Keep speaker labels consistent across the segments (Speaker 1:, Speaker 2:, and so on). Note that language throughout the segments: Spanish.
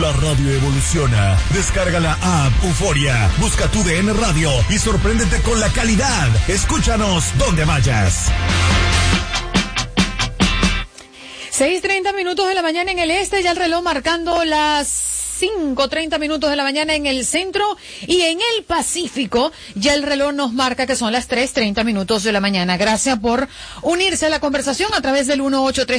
Speaker 1: La radio evoluciona. Descarga la app Euforia. Busca tu DN Radio y sorpréndete con la calidad. Escúchanos donde vayas.
Speaker 2: 6:30 minutos de la mañana en el este, ya el reloj marcando las 5:30 minutos de la mañana en el centro, y en el Pacífico ya el reloj nos marca que son las 3:30 minutos de la mañana. Gracias por unirse a la conversación a través del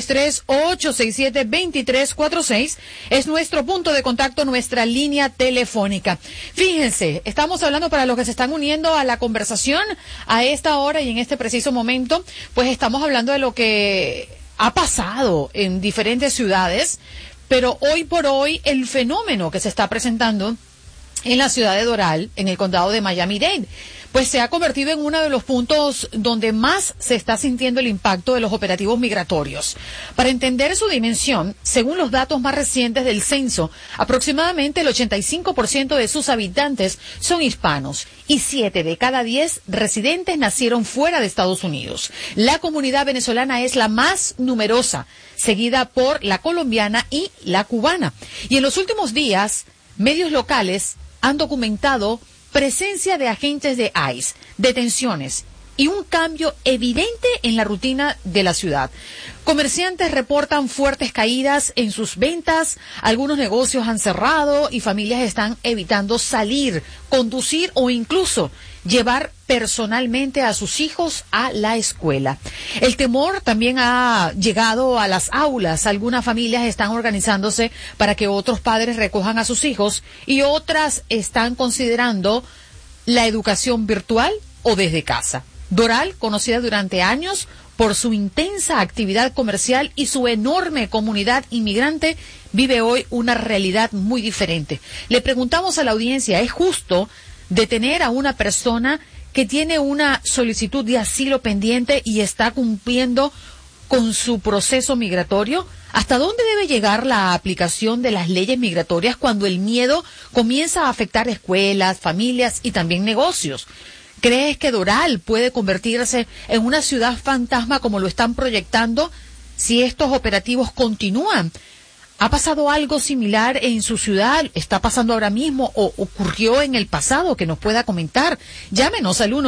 Speaker 2: 1833-867-2346. Es nuestro punto de contacto, nuestra línea telefónica. Fíjense, estamos hablando, para los que se están uniendo a la conversación a esta hora y en este preciso momento, pues estamos hablando de lo que ha pasado en diferentes ciudades, pero hoy por hoy el fenómeno que se está presentando en la ciudad de Doral, en el condado de Miami-Dade, pues se ha convertido en uno de los puntos donde más se está sintiendo el impacto de los operativos migratorios. Para entender su dimensión, según los datos más recientes del censo, aproximadamente el 85% de sus habitantes son hispanos y 7 de cada 10 residentes nacieron fuera de Estados Unidos. La comunidad venezolana es la más numerosa, seguida por la colombiana y la cubana. Y en los últimos días, medios locales han documentado presencia de agentes de ICE, detenciones y un cambio evidente en la rutina de la ciudad. Comerciantes reportan fuertes caídas en sus ventas, algunos negocios han cerrado y familias están evitando salir, conducir o incluso llevar personalmente a sus hijos a la escuela. El temor también ha llegado a las aulas. Algunas familias están organizándose para que otros padres recojan a sus hijos y otras están considerando la educación virtual o desde casa. Doral, conocida durante años por su intensa actividad comercial y su enorme comunidad inmigrante, vive hoy una realidad muy diferente. Le preguntamos a la audiencia, ¿es justo detener a una persona que tiene una solicitud de asilo pendiente y está cumpliendo con su proceso migratorio? ¿Hasta dónde debe llegar la aplicación de las leyes migratorias cuando el miedo comienza a afectar escuelas, familias y también negocios? ¿Crees que Doral puede convertirse en una ciudad fantasma como lo están proyectando si estos operativos continúan? ¿Ha pasado algo similar en su ciudad? ¿Está pasando ahora mismo o ocurrió en el pasado? Que nos pueda comentar. Llámenos al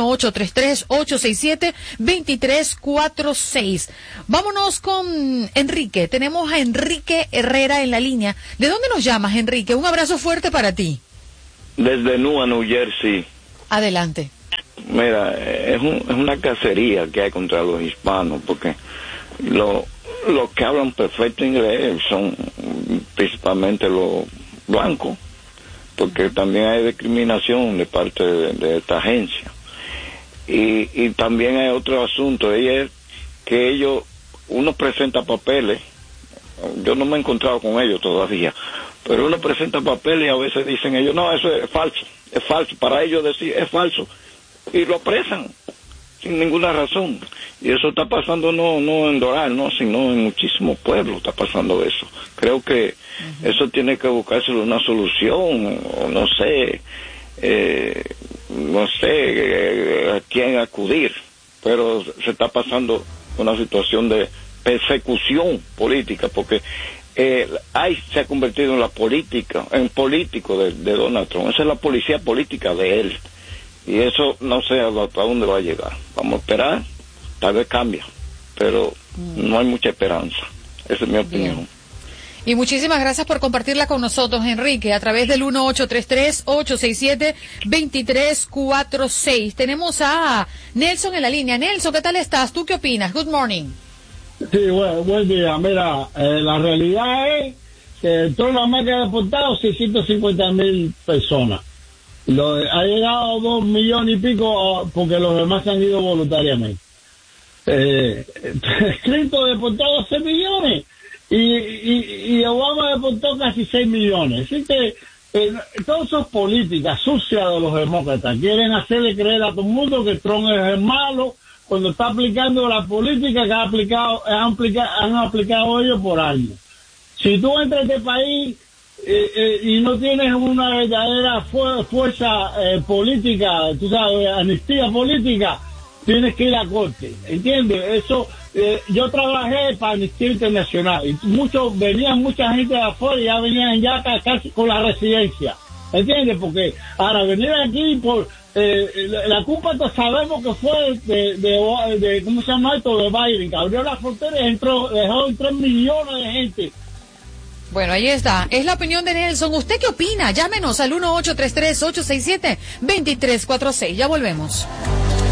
Speaker 2: 1-833-867-2346. Vámonos con Enrique. Tenemos a Enrique Herrera en la línea. ¿De dónde nos llamas, Enrique? Un abrazo fuerte para ti.
Speaker 3: Desde Newark, New Jersey.
Speaker 2: Adelante.
Speaker 3: Mira, es una cacería que hay contra los hispanos, porque los que hablan perfecto inglés son principalmente los blancos, porque también hay discriminación de parte de esta agencia. Y también hay otro asunto, y es que uno presenta papeles. Yo no me he encontrado con ellos todavía, pero uno presenta papeles y a veces dicen ellos, no, eso es falso, para ellos decir es falso, y lo apresan sin ninguna razón. Y eso está pasando no en Doral, sino en muchísimos pueblos está pasando eso. Creo que eso tiene que buscarse una solución, o no sé a quién acudir, pero se está pasando una situación de persecución política, porque se ha convertido en en político de Donald Trump. Esa es la policía política de él. Y eso no sé hasta dónde va a llegar. Vamos a esperar, tal vez cambia, pero no hay mucha esperanza. Esa es mi opinión.
Speaker 2: Bien. Y muchísimas gracias por compartirla con nosotros, Enrique, a través del 1-833-867-2346. Tenemos a Nelson en la línea. Nelson, ¿qué tal estás? ¿Tú qué opinas? Good morning.
Speaker 4: Sí, buen día. Mira, la realidad es que toda la marca ha deportado 650,000 personas. Ha llegado a 2 millones y pico porque los demás se han ido voluntariamente. Clinton deportó 12 millones y Obama deportó casi 6 millones. Así que todas esas políticas sucias de los demócratas quieren hacerle creer a todo el mundo que Trump es el malo cuando está aplicando la política que han aplicado ellos por años. Si tú entras a este país y no tienes una verdadera fuerza política, tú sabes, amnistía política, tienes que ir a corte, ¿entiendes? Eso yo trabajé para Amnistía Internacional y venía mucha gente de afuera y ya venían ya casi con la residencia, ¿entiendes? Porque ahora venir aquí por la culpa sabemos que fue de ¿cómo se llama esto? De Biden, que abrió las fronteras y dejó 3 millones de gente.
Speaker 2: Bueno, ahí está. Es la opinión de Nelson. ¿Usted qué opina? Llámenos al 1-833-867-2346. Ya volvemos.